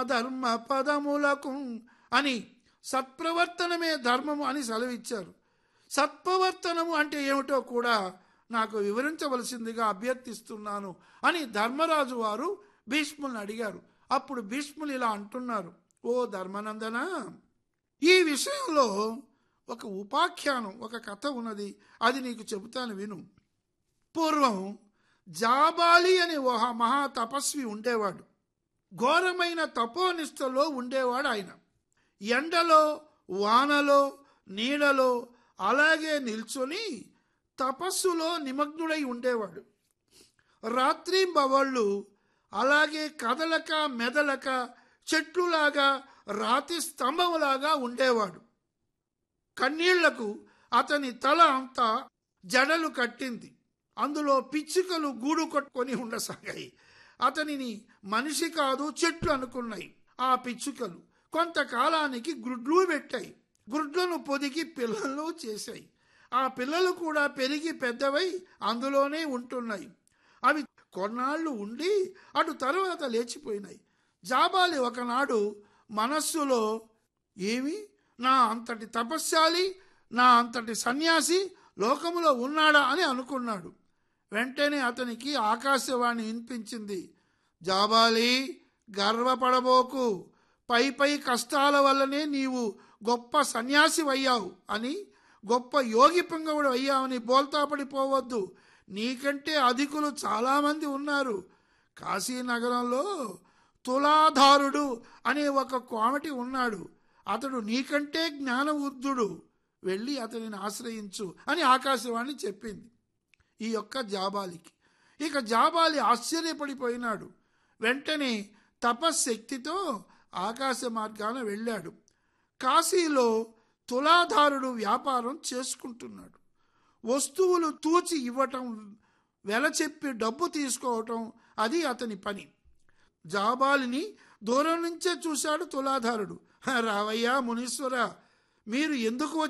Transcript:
ధర్మ పదములకు అని సత్ప్రవర్తనమే ధర్మము అని సెలవిచ్చారు. సత్ప్రవర్తనము అంటే ఏమిటో కూడా నాకు వివరించవలసిందిగా అభ్యర్థిస్తున్నాను అని ధర్మరాజు వారు భీష్ముని అడిగారు. అప్పుడు భీష్ములు ఇలా అంటున్నారు, ఓ ధర్మనందన, ఈ విషయంలో ఒక ఉపాఖ్యానం, ఒక కథ ఉన్నది, అది నీకు చెబుతాను విను. పూర్వం జాబాలి అనే ఒక మహా తపస్వి ఉండేవాడు. ఘోరమైన తపోనిష్టలో ఉండేవాడు ఆయన. ఎండలో వానలో నీడలో అలాగే నిల్చొని తపస్సులో నిమగ్నుడై ఉండేవాడు. రాత్రింబవళ్ళు అలాగే కదలక మెదలక చెట్లులాగా రాతి స్తంభంలాగా ఉండేవాడు. కన్నీళ్లకు అతని తల అంతా జడలు కట్టింది. అందులో పిచ్చుకలు గూడు కట్టుకొని ఉండసాగాయి. అతనిని మనిషి కాదు చెట్లు అనుకున్నాయి. ఆ పిచ్చుకలు కొంతకాలానికి గ్రుడ్లు పెట్టాయి. గ్రుడ్లను పొదిగి పిల్లలను చేశాయి. ఆ పిల్లలు కూడా పెరిగి పెద్దవై అందులోనే ఉంటున్నాయి. అవి కొన్నాళ్ళు ఉండి అటు తరువాత లేచిపోయినాయి. జాబాలి ఒకనాడు మనస్సులో, ఏమి నా అంతటి తపస్శాలి, నా అంతటి సన్యాసి లోకములో ఉన్నాడా అని అనుకున్నాడు. వెంటనే అతనికి ఆకాశవాణి వినిపించింది, జాబాలి, గర్వపడబోకు, పై పై కష్టాల వల్లనే నీవు గొప్ప సన్యాసి అయ్యావు అని, గొప్ప యోగి పుంగవుడు అయ్యావని బోల్తా పడిపోవద్దు. నీకంటే అధికులు చాలామంది ఉన్నారు. కాశీనగరంలో తులాధారుడు అనే ఒక కోమటి ఉన్నాడు. అతడు నీకంటే జ్ఞానవృద్ధుడు. వెళ్ళి అతనిని ఆశ్రయించు అని ఆకాశవాణి చెప్పింది ఈ యొక్క జాబాలికి. ఇక జాబాలి ఆశ్చర్యపడిపోయినాడు. వెంటనే తపశ్శక్తితో ఆకాశ మార్గాన వెళ్ళాడు. కాశీలో తులాధారుడు వ్యాపారం చేసుకుంటున్నాడు. వస్తువులు తూచి ఇవ్వటం, వెల చెప్పి డబ్బు తీసుకోవటం, అది అతని పని. జాబాలిని దూరం నుంచే చూశాడు తులాధారుడు. రావయ్యా మునీశ్వర, మీరు ఎందుకు